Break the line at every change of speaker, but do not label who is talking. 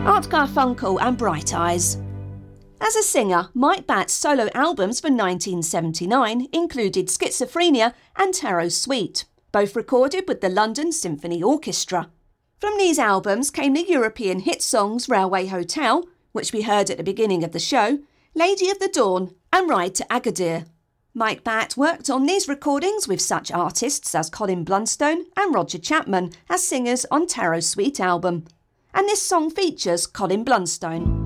Art Garfunkel and Bright Eyes. As a singer, Mike Batt's solo albums for 1979 included Schizophrenia and Tarot Suite, both recorded with the London Symphony Orchestra. From these albums came the European hit songs Railway Hotel, which we heard at the beginning of the show, Lady of the Dawn and Ride to Agadir. Mike Batt worked on these recordings with such artists as Colin Blunstone and Roger Chapman as singers on Tarot Suite album. And this song features Colin Blunstone.